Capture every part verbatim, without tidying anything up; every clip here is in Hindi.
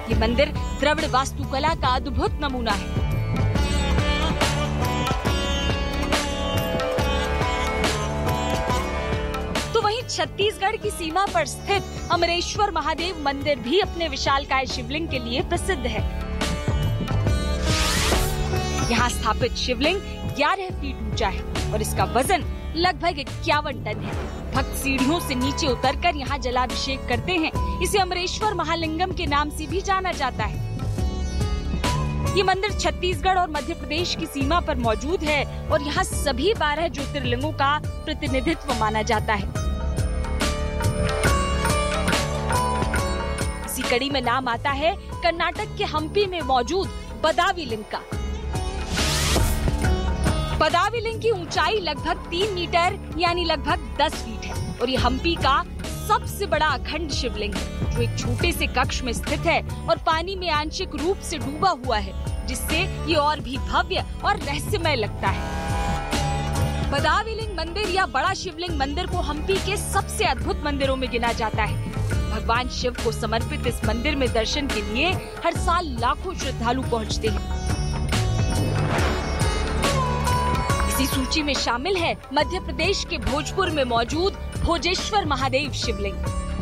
ये मंदिर द्रविड़ वास्तुकला का अद्भुत नमूना है। तो वहीं छत्तीसगढ़ की सीमा पर स्थित अमरेश्वर महादेव मंदिर भी अपने विशालकाय शिवलिंग के लिए प्रसिद्ध है। यहाँ स्थापित शिवलिंग ग्यारह फीट ऊंचा है और इसका वजन लगभग इक्यावन टन है। भक्त सीढ़ियों से नीचे उतरकर यहाँ जलाभिषेक करते हैं। इसे अमरेश्वर महालिंगम के नाम से भी जाना जाता है। ये मंदिर छत्तीसगढ़ और मध्य प्रदेश की सीमा पर मौजूद है और यहाँ सभी बारह ज्योतिर्लिंगों का प्रतिनिधित्व माना जाता है। इसी कड़ी में नाम आता है कर्नाटक के हम्पी में मौजूद बदावी लिंग का। बदावी लिंग की ऊंचाई लगभग तीन मीटर यानी लगभग दस फीट है और ये हम्पी का सबसे बड़ा अखंड शिवलिंग है, जो एक छोटे से कक्ष में स्थित है और पानी में आंशिक रूप से डूबा हुआ है, जिससे ये और भी भव्य और रहस्यमय लगता है। बदावी लिंग मंदिर या बड़ा शिवलिंग मंदिर को हम्पी के सबसे अद्भुत मंदिरों में गिना जाता है। भगवान शिव को समर्पित इस मंदिर में दर्शन के लिए हर साल लाखों श्रद्धालु पहुँचते हैं। इसी सूची में शामिल है मध्य प्रदेश के भोजपुर में मौजूद भोजेश्वर महादेव शिवलिंग।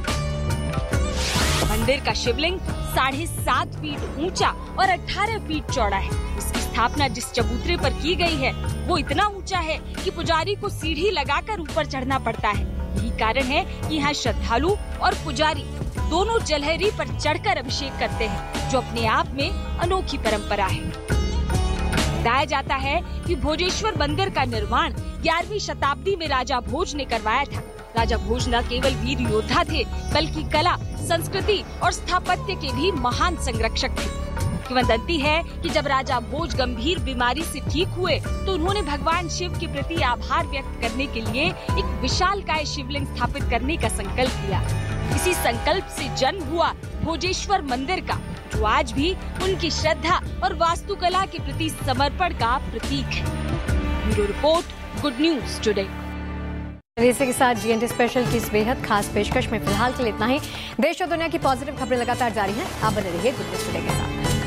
मंदिर का शिवलिंग साढ़े सात फीट ऊंचा और अठारह फीट चौड़ा है। इसकी स्थापना जिस चबूतरे पर की गई है वो इतना ऊंचा है कि पुजारी को सीढ़ी लगाकर ऊपर चढ़ना पड़ता है। यही कारण है कि यहाँ श्रद्धालु और पुजारी दोनों जलहरी पर चढ़कर अभिषेक करते हैं, जो अपने आप में अनोखी परंपरा है। बताया जाता है कि भोजेश्वर मंदिर का निर्माण ग्यारहवीं शताब्दी में राजा भोज ने करवाया था। राजा भोज न केवल वीर योद्धा थे, बल्कि कला, संस्कृति और स्थापत्य के भी महान संरक्षक थे। किंवदंती है कि जब राजा भोज गंभीर बीमारी से ठीक हुए तो उन्होंने भगवान शिव के प्रति आभार व्यक्त करने के लिए एक विशालकाय शिवलिंग स्थापित करने का संकल्प लिया। इसी संकल्प से जन्म हुआ भोजेश्वर मंदिर का, जो आज भी उनकी श्रद्धा और वास्तुकला के प्रति समर्पण का प्रतीक है। Bureau report, good news today. इसी के साथ जीएनटी स्पेशल की इस बेहद खास पेशकश में फिलहाल के लिए इतना ही। देश और दुनिया की पॉजिटिव खबरें लगातार जारी हैं। आप बने रहिए गुड न्यूज टुडे के साथ।